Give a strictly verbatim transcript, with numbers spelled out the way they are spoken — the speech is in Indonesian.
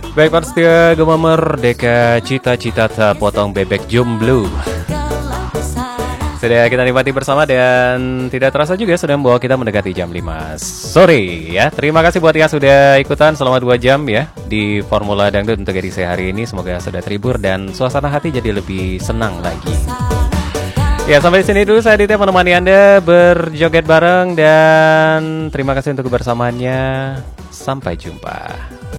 Baik, para setia Gema Merdeka, cita-cita tak potong bebek jomblo. Sudah kita nikmati bersama dan tidak terasa juga sudah membawa kita mendekati jam lima sore ya. Terima kasih buat yang sudah ikutan selama dua jam ya di Formula Dangdut untuk edisi hari ini. Semoga sudah terhibur dan suasana hati jadi lebih senang lagi. Ya, sampai di sini dulu saya Aditya menemani Anda berjoget bareng dan terima kasih untuk kebersamaannya. Sampai jumpa.